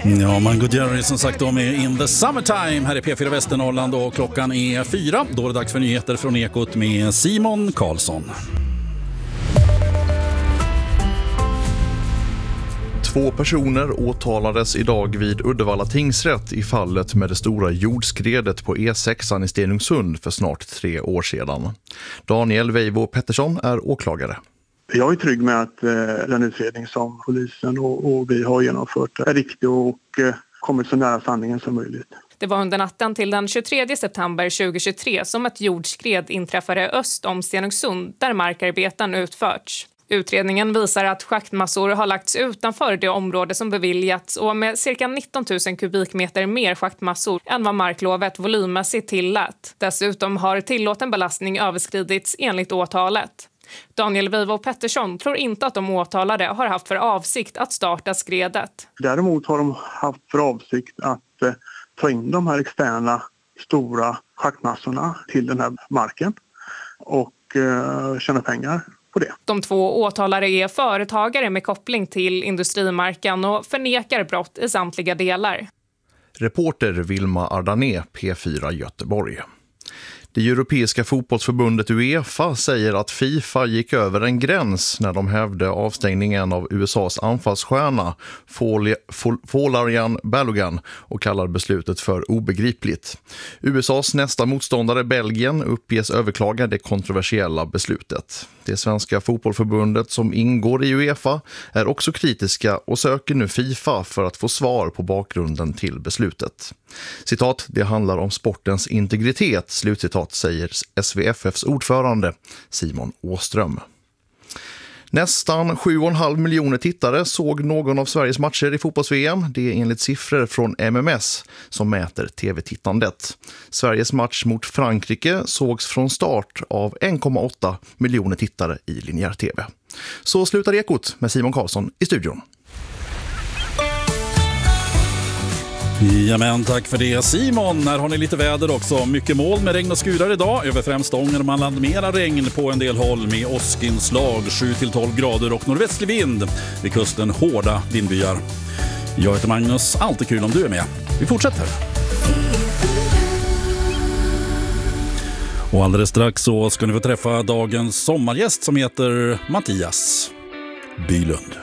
Ja, Mango Jerry som sagt, de är in the summertime här i P4 Västernorrland och klockan är 4. Då är det dags för nyheter från Ekot med Simon Karlsson. 2 personer åtalades idag vid Uddevalla tingsrätt i fallet med det stora jordskredet på E6 i Stenungsund för snart 3 år sedan. Daniel Weivo Pettersson är åklagare. Jag är trygg med att den utredning som polisen och vi har genomfört är riktig och kommit så nära sanningen som möjligt. Det var under natten till den 23 september 2023 som ett jordskred inträffade öst om Stenungsund där markarbeten utförts. Utredningen visar att schaktmassor har lagts utanför det område som beviljats och med cirka 19 000 kubikmeter mer schaktmassor än vad marklovet volymmässigt tillät. Dessutom har tillåten belastning överskridits enligt åtalet. Daniel Weivo Pettersson tror inte att de åtalade har haft för avsikt att starta skredet. Däremot har de haft för avsikt att ta in de här externa stora schaktmassorna till den här marken och tjäna pengar på det. De 2 åtalade är företagare med koppling till industrimarken och förnekar brott i samtliga delar. Reporter Vilma Ardané, P4 Göteborg. Det europeiska fotbollsförbundet UEFA säger att FIFA gick över en gräns när de hävde avstängningen av USAs anfallsstjärna Folarin Balogun och kallar beslutet för obegripligt. USAs nästa motståndare Belgien uppges överklaga det kontroversiella beslutet. Det svenska fotbollsförbundet som ingår i UEFA är också kritiska och söker nu FIFA för att få svar på bakgrunden till beslutet. Citat, det handlar om sportens integritet, slutcitat, säger SVFFs ordförande Simon Åström. Nästan 7,5 miljoner tittare såg någon av Sveriges matcher i fotbolls-VM. Det är enligt siffror från MMS som mäter tv-tittandet. Sveriges match mot Frankrike sågs från start av 1,8 miljoner tittare i linjär tv. Så slutar Ekot med Simon Karlsson i studion. Jamen, tack för det Simon. Här har ni lite väder också. Mycket moln med regn och skurar idag. Över främst Ångermanland mera regn på en del håll med åskinslag 7-12 grader och nordvästlig vind. Vid kusten hårda vindbyar. Jag heter Magnus, alltid kul om du är med. Vi fortsätter. Och alldeles strax så ska ni få träffa dagens sommargäst som heter Mattias Bylund.